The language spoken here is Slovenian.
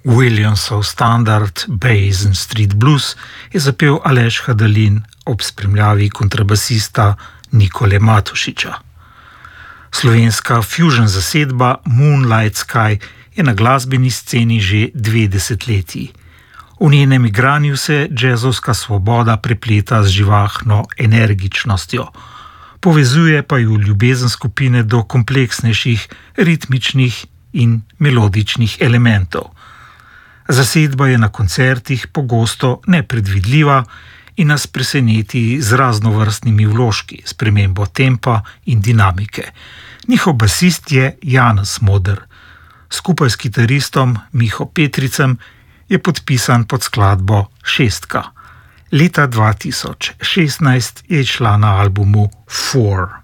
Williamsov standard Bass and Street Blues je zapel Aleš Hadalin ob spremljavi kontrabasista Nikole Matošiča. Slovenska fusion zasedba Moonlight Sky je na glasbeni sceni že 2 desetletji. V njenem igranju se džezovska svoboda prepleta z živahno energičnostjo. Povezuje pa ju ljubezen skupine do kompleksnejših ritmičnih in melodičnih elementov. Zasedba je na koncertih pogosto nepredvidljiva in nas preseneti z raznovrstnimi vložki, spremembo tempa in dinamike. Njihov basist je Janez Moder. Skupaj s kitaristom Miho Petricem je podpisan pod skladbo Šestka. Leta 2016 je izšla na albumu Four.